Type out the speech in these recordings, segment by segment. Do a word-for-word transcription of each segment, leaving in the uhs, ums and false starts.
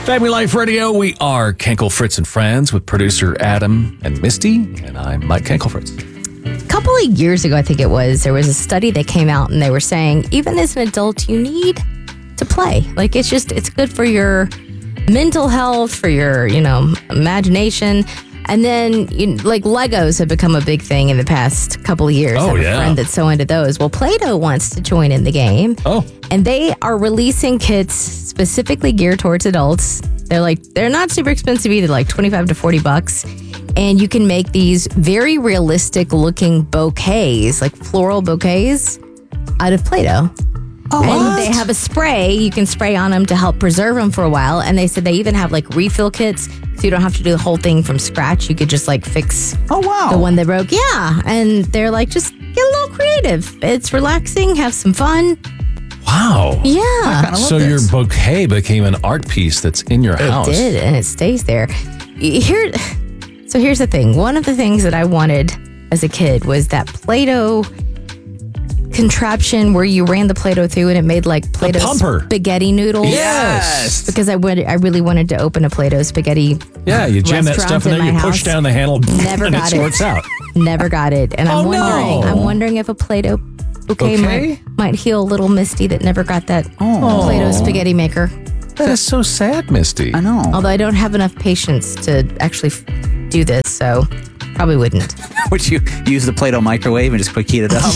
Family Life Radio, we are Kenkel, Fritz, and Friends with producer Adam and Misty, and I'm Mike Kenkel, Fritz. A couple of years ago, I think it was, there was a study that came out and they were saying, even as an adult, you need to play. Like, it's just, it's good for your mental health, for your, you know, imagination. And then, you, like, Legos have become a big thing in the past couple of years. Oh, I have yeah. a friend that's so into those. Well, Play-Doh wants to join in the game. Oh. And they are releasing kits specifically geared towards adults. They're like, they're not super expensive either, like twenty-five to forty bucks. And you can make these very realistic looking bouquets, like floral bouquets, out of Play-Doh. Oh, and what? they have a spray you can spray on them to help preserve them for a while. And they said they even have like refill kits, so you don't have to do the whole thing from scratch. You could just like fix Oh, wow. the one that broke. Yeah. And they're like, just get a little creative. It's relaxing. Have some fun. Wow. Yeah. I love So this. your bouquet became an art piece that's in your house. It did, and it stays there. Here, so here's the thing. One of the things that I wanted as a kid was that Play-Doh contraption where you ran the Play-Doh through and it made like Play-Doh pumper. spaghetti noodles. Yes. Because I would, I really wanted to open a Play-Doh spaghetti. Yeah, you jam that restaurant stuff in in there, you my push house. down the handle, Never and got it it. sorts out. Never got it, and I'm Oh, wondering. no. I'm wondering if a Play-Doh bouquet Okay. might might heal little Misty that never got that Oh. Play-Doh spaghetti maker. That is so sad, Misty. I know. Although I don't have enough patience to actually f- do this, so probably wouldn't. Would you use the Play-Doh microwave and just quick heat it up?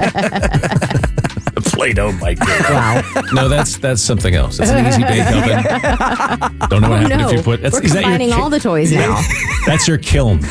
The Play-Doh microwave. Wow. No, that's that's something else. It's an easy bake oven. Don't know what happened no, if you put. That's, we're is that your combining ki- all the toys now. That's your kiln.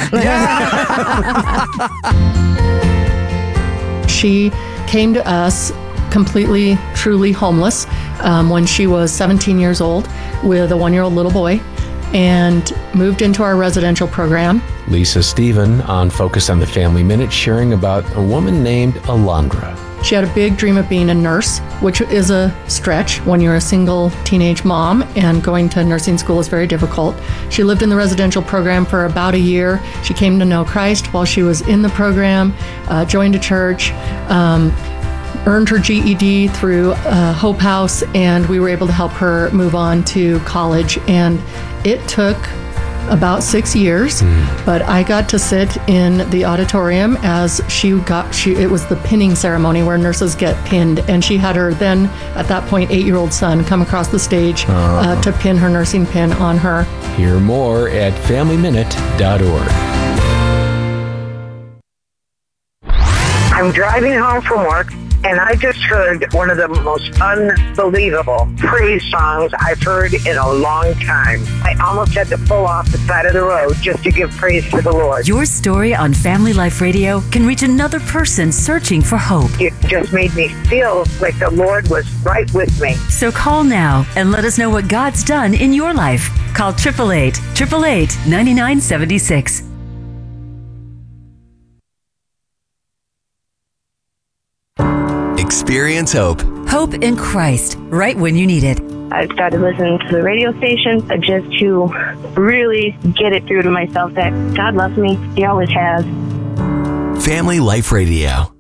She came to us completely, truly homeless um, when she was seventeen years old with a one-year-old little boy and moved into our residential program. Lisa Stephen on Focus on the Family Minute sharing about a woman named Alondra. She had a big dream of being a nurse, which is a stretch when you're a single teenage mom, and going to nursing school is very difficult. She lived in the residential program for about a year. She came to know Christ while she was in the program, uh, joined a church, um, earned her G E D through uh, Hope House, and we were able to help her move on to college. And it took about six years, but I got to sit in the auditorium as she got, she, it was the pinning ceremony where nurses get pinned, and she had her then, at that point, eight-year-old son come across the stage uh, to pin her nursing pin on her. Hear more at family minute dot org. I'm driving home from work, and I just heard one of the most unbelievable praise songs I've heard in a long time. I almost had to pull off the side of the road just to give praise to the Lord. Your story on Family Life Radio can reach another person searching for hope. It just made me feel like the Lord was right with me. So call now and let us know what God's done in your life. Call eight eight eight, eight eight eight, nine nine seven six. Experience hope. Hope in Christ, right when you need it. I started listening to the radio station just to really get it through to myself that God loves me. He always has. Family Life Radio.